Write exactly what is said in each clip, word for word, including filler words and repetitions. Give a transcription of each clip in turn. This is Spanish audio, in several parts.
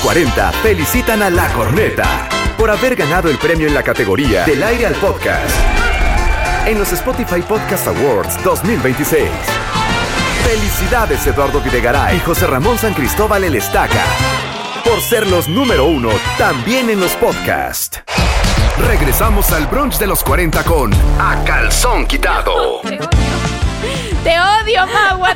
cuarenta felicitan a La Corneta por haber ganado el premio en la categoría Del Aire al Podcast en los Spotify Podcast Awards dos mil veintiséis. Felicidades Eduardo Videgaray y José Ramón San Cristóbal El Estaca por ser los número uno también en los podcasts. Regresamos al brunch de los cuarenta con A Calzón Quitado. Te odio, Te odio Magua.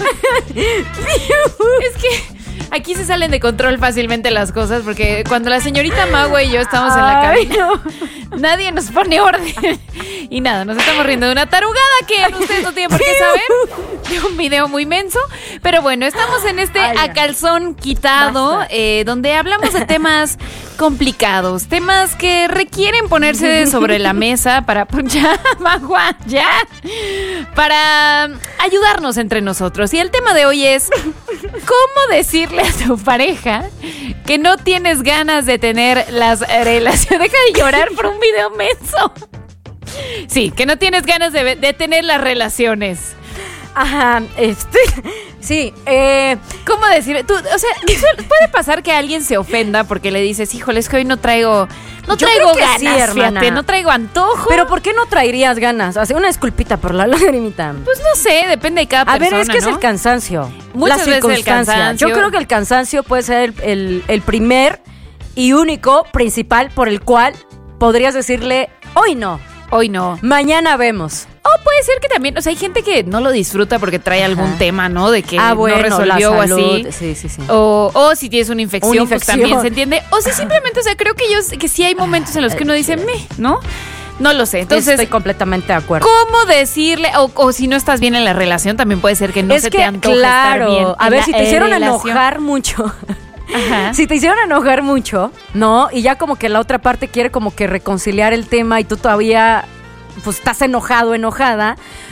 Es que aquí se salen de control fácilmente las cosas, porque cuando la señorita Magua y yo estamos en la cabina, no. nadie nos pone orden. Y nada, nos estamos riendo de una tarugada que ustedes no tienen por qué saber, de un video muy menso. Pero bueno, estamos en este Ay, A Calzón Quitado, eh, donde hablamos de temas complicados, temas que requieren ponerse sobre la mesa para, ya, Magua, ya, para ayudarnos entre nosotros. Y el tema de hoy es ¿cómo decirle a tu pareja que no tienes ganas de tener las relaciones? Deja de llorar por un video menso. Sí, que no tienes ganas de, de tener las relaciones. Ajá, este, sí, eh, ¿cómo decir? Tú, o sea, puede pasar que alguien se ofenda porque le dices, híjole, es que hoy no traigo, no Yo traigo creo que ganas, sí, hermana. fíjate, no traigo antojo. Pero ¿por qué no traerías ganas? Hace una disculpita por la lagrimita. Pues no sé, depende de cada A persona, ver, es que ¿no? es el cansancio. Muchas la veces el circunstancia. cansancio. Yo creo que el cansancio puede ser el, el, el primer y único principal por el cual podrías decirle, hoy no. Hoy no. Mañana vemos. O puede ser que también, o sea, hay gente que no lo disfruta porque trae algún Ajá. tema, ¿no? De que ah, bueno, no resolvió la o salud. así. Sí, sí, sí. O, o si tienes una infección, Una pues infección. también se entiende. O si simplemente, o sea, creo que yo que sí hay momentos en los que uno dice, me, ¿no? No lo sé. Entonces, estoy completamente de acuerdo. ¿cómo decirle? O, o si no estás bien en la relación, también puede ser que no es se que, te antoje claro, estar bien. a en ver, la si te hicieron relación. enojar mucho. Ajá. Si te hicieron enojar mucho, ¿no? Y ya como que la otra parte quiere como que reconciliar el tema y tú todavía pues estás enojado, enojada,